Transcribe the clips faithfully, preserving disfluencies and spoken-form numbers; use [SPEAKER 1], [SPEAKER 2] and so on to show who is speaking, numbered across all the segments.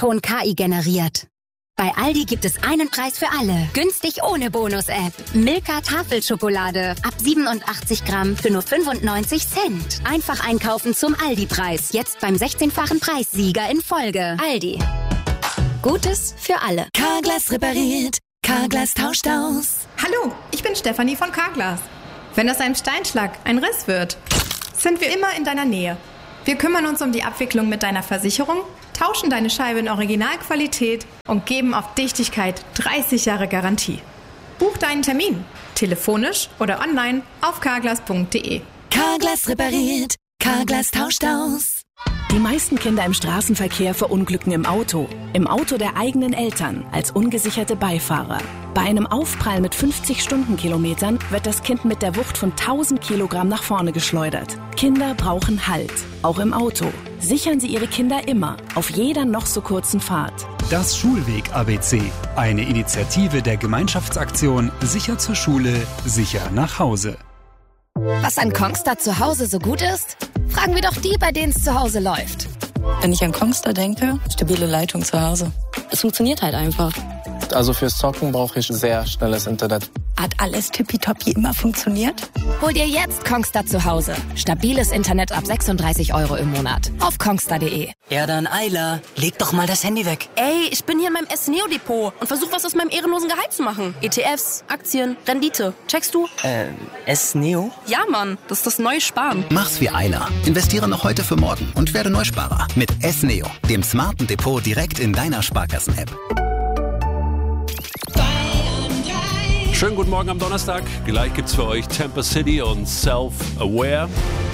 [SPEAKER 1] Klingelton K I generiert. Bei Aldi gibt es einen Preis für alle. Günstig ohne Bonus-App. Milka Tafelschokolade ab siebenundachtzig Gramm für nur fünfundneunzig Cent. Einfach einkaufen zum Aldi-Preis. Jetzt beim sechzehnfachen Preissieger in Folge. Aldi. Gutes für alle.
[SPEAKER 2] Carglass repariert. Carglass tauscht aus.
[SPEAKER 3] Hallo, ich bin Stefanie von Carglass. Wenn aus einem Steinschlag ein Riss wird, sind wir immer in deiner Nähe. Wir kümmern uns um die Abwicklung mit deiner Versicherung, tauschen deine Scheibe in Originalqualität und geben auf Dichtigkeit dreißig Jahre Garantie. Buch deinen Termin, telefonisch oder online auf carglass punkt de.
[SPEAKER 2] Carglass repariert. Carglass tauscht aus.
[SPEAKER 4] Die meisten Kinder im Straßenverkehr verunglücken im Auto. Im Auto der eigenen Eltern als ungesicherte Beifahrer. Bei einem Aufprall mit fünfzig Stundenkilometern wird das Kind mit der Wucht von tausend Kilogramm nach vorne geschleudert. Kinder brauchen Halt, auch im Auto. Sichern Sie Ihre Kinder immer, auf jeder noch so kurzen Fahrt.
[SPEAKER 5] Das Schulweg-A B C. Eine Initiative der Gemeinschaftsaktion Sicher zur Schule, sicher nach Hause.
[SPEAKER 1] Was an Kongstar zu Hause so gut ist? Fragen wir doch die, bei denen es zu Hause läuft.
[SPEAKER 6] Wenn ich an Kongstar denke, stabile Leitung zu Hause. Es funktioniert halt einfach.
[SPEAKER 7] Also fürs Zocken brauche ich sehr schnelles Internet.
[SPEAKER 6] Hat alles tippitoppi immer funktioniert?
[SPEAKER 1] Hol dir jetzt Kongstar zu Hause. Stabiles Internet ab sechsunddreißig Euro im Monat. Auf kongstar punkt de.
[SPEAKER 8] Ja dann, Ayla, leg doch mal das Handy weg.
[SPEAKER 9] Ey, ich bin hier in meinem S-Neo-Depot und versuche was aus meinem ehrenlosen Gehalt zu machen. E T Fs, Aktien, Rendite. Checkst du?
[SPEAKER 8] Äh, S-Neo?
[SPEAKER 9] Ja, Mann, das ist das neue Sparen.
[SPEAKER 10] Mach's wie Ayla. Investiere noch heute für morgen und werde Neusparer. Mit S-Neo, dem smarten Depot direkt in deiner Sparkassen-App.
[SPEAKER 11] Schönen guten Morgen am Donnerstag. Gleich gibt's für euch Temper City und Self-Aware.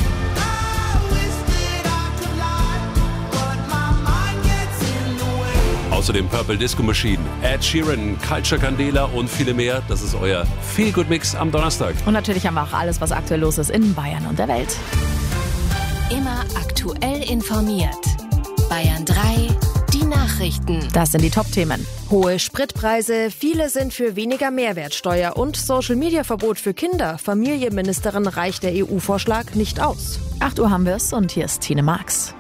[SPEAKER 11] Außerdem Purple Disco Machine, Ed Sheeran, Culture Candela und viele mehr. Das ist euer Feel-Good-Mix am Donnerstag.
[SPEAKER 12] Und natürlich haben wir auch alles, was aktuell los ist in Bayern und der Welt.
[SPEAKER 1] Immer aktuell informiert. Bayern drei, die Nachrichten.
[SPEAKER 12] Das sind die Top-Themen.
[SPEAKER 13] Hohe Spritpreise, viele sind für weniger Mehrwertsteuer und Social-Media-Verbot für Kinder. Familienministerin reicht der E U-Vorschlag nicht aus.
[SPEAKER 12] acht Uhr haben wir es und hier ist Tine Marx.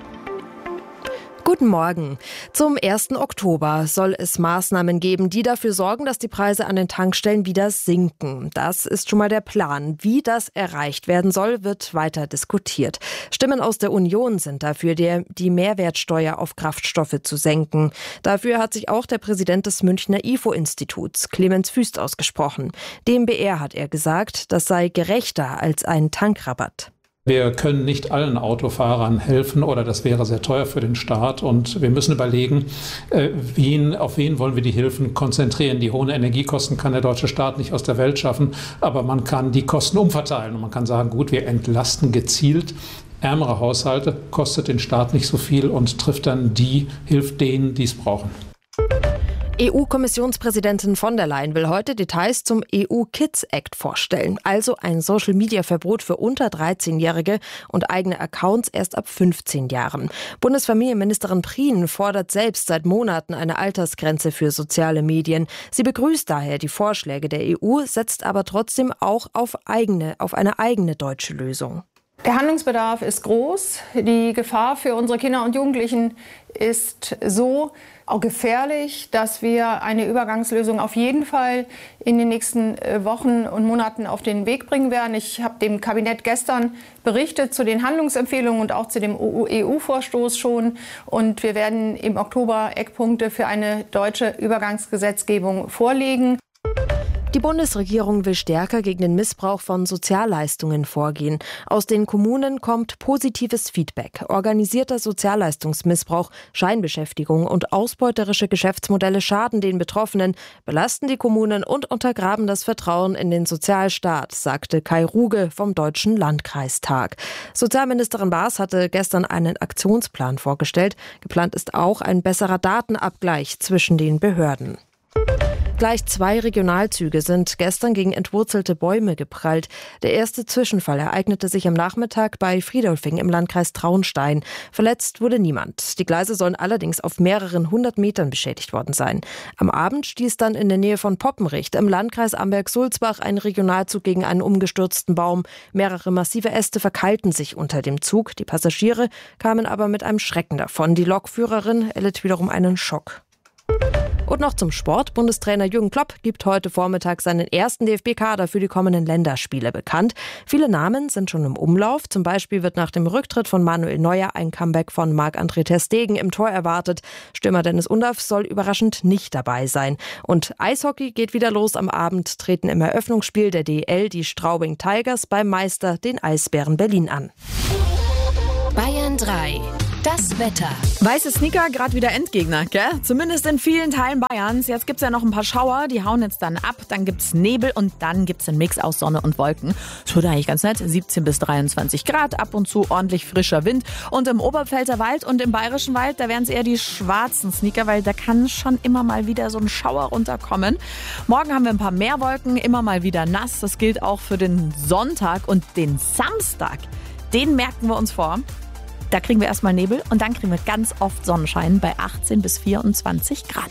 [SPEAKER 13] Guten Morgen. Zum ersten Oktober soll es Maßnahmen geben, die dafür sorgen, dass die Preise an den Tankstellen wieder sinken. Das ist schon mal der Plan. Wie das erreicht werden soll, wird weiter diskutiert. Stimmen aus der Union sind dafür, die Mehrwertsteuer auf Kraftstoffe zu senken. Dafür hat sich auch der Präsident des Münchner I F O-Instituts, Clemens Füst, ausgesprochen. Dem B R hat er gesagt, das sei gerechter als ein Tankrabatt.
[SPEAKER 14] Wir können nicht allen Autofahrern helfen oder das wäre sehr teuer für den Staat und wir müssen überlegen, äh, wen, auf wen wollen wir die Hilfen konzentrieren. Die hohen Energiekosten kann der deutsche Staat nicht aus der Welt schaffen, aber man kann die Kosten umverteilen und man kann sagen, gut, wir entlasten gezielt ärmere Haushalte, kostet den Staat nicht so viel und trifft dann die, hilft denen, die es brauchen.
[SPEAKER 13] E U-Kommissionspräsidentin von der Leyen will heute Details zum E U Kids Act vorstellen, also ein Social-Media-Verbot für unter dreizehnjährige und eigene Accounts erst ab fünfzehn Jahren. Bundesfamilienministerin Prien fordert selbst seit Monaten eine Altersgrenze für soziale Medien. Sie begrüßt daher die Vorschläge der E U, setzt aber trotzdem auch auf eigene, auf eine eigene deutsche Lösung.
[SPEAKER 15] Der Handlungsbedarf ist groß. Die Gefahr für unsere Kinder und Jugendlichen ist so auch gefährlich, dass wir eine Übergangslösung auf jeden Fall in den nächsten Wochen und Monaten auf den Weg bringen werden. Ich habe dem Kabinett gestern berichtet zu den Handlungsempfehlungen und auch zu dem E U-Vorstoß schon. Und wir werden im Oktober Eckpunkte für eine deutsche Übergangsgesetzgebung vorlegen.
[SPEAKER 13] Die Bundesregierung will stärker gegen den Missbrauch von Sozialleistungen vorgehen. Aus den Kommunen kommt positives Feedback. Organisierter Sozialleistungsmissbrauch, Scheinbeschäftigung und ausbeuterische Geschäftsmodelle schaden den Betroffenen, belasten die Kommunen und untergraben das Vertrauen in den Sozialstaat, sagte Kai Ruge vom Deutschen Landkreistag. Sozialministerin Baas hatte gestern einen Aktionsplan vorgestellt. Geplant ist auch ein besserer Datenabgleich zwischen den Behörden. Gleich zwei Regionalzüge sind gestern gegen entwurzelte Bäume geprallt. Der erste Zwischenfall ereignete sich am Nachmittag bei Friedolfing im Landkreis Traunstein. Verletzt wurde niemand. Die Gleise sollen allerdings auf mehreren hundert Metern beschädigt worden sein. Am Abend stieß dann in der Nähe von Poppenricht im Landkreis Amberg-Sulzbach ein Regionalzug gegen einen umgestürzten Baum. Mehrere massive Äste verkeilten sich unter dem Zug. Die Passagiere kamen aber mit einem Schrecken davon. Die Lokführerin erlitt wiederum einen Schock. Und noch zum Sport. Bundestrainer Jürgen Klopp gibt heute Vormittag seinen ersten D F B-Kader für die kommenden Länderspiele bekannt. Viele Namen sind schon im Umlauf. Zum Beispiel wird nach dem Rücktritt von Manuel Neuer ein Comeback von Marc-André ter Stegen im Tor erwartet. Stürmer Dennis Undaff soll überraschend nicht dabei sein. Und Eishockey geht wieder los. Am Abend treten im Eröffnungsspiel der D E L die Straubing Tigers beim Meister, den Eisbären Berlin, an.
[SPEAKER 1] Bayern drei. Das Wetter.
[SPEAKER 12] Weiße Sneaker, gerade wieder Endgegner, gell? Zumindest in vielen Teilen Bayerns. Jetzt gibt's ja noch ein paar Schauer, die hauen jetzt dann ab. Dann gibt's Nebel und dann gibt's einen Mix aus Sonne und Wolken. Es wird eigentlich ganz nett. siebzehn bis dreiundzwanzig Grad, ab und zu ordentlich frischer Wind. Und im Oberpfälzer Wald und im Bayerischen Wald, da wären es eher die schwarzen Sneaker, weil da kann schon immer mal wieder so ein Schauer runterkommen. Morgen haben wir ein paar mehr Wolken, immer mal wieder nass. Das gilt auch für den Sonntag und den Samstag. Den merken wir uns vor. Da kriegen wir erstmal Nebel und dann kriegen wir ganz oft Sonnenschein bei achtzehn bis vierundzwanzig Grad.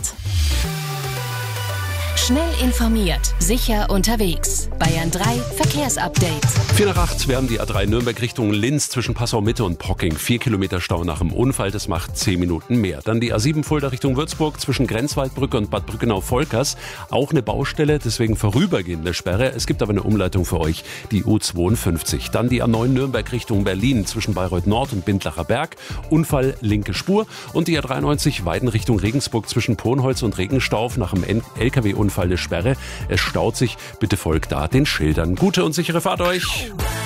[SPEAKER 1] Schnell informiert, sicher unterwegs. Bayern drei Verkehrsupdate.
[SPEAKER 11] vier nach acht, wir haben die A drei Nürnberg Richtung Linz zwischen Passau-Mitte und Pocking. Vier Kilometer Stau nach dem Unfall, das macht zehn Minuten mehr. Dann die A sieben Fulda Richtung Würzburg zwischen Grenzwaldbrücke und Bad Brückenau-Volkers. Auch eine Baustelle, deswegen vorübergehende Sperre. Es gibt aber eine Umleitung für euch, die U zweiundfünfzig. Dann die A neun Nürnberg Richtung Berlin zwischen Bayreuth Nord und Bindlacher Berg. Unfall, linke Spur. Und die A dreiundneunzig Weiden Richtung Regensburg zwischen Ponholz und Regenstauf nach einem L K W-Unfall eine Sperre. Es staut sich, bitte folgt da den Schildern. Gute und sichere Fahrt euch!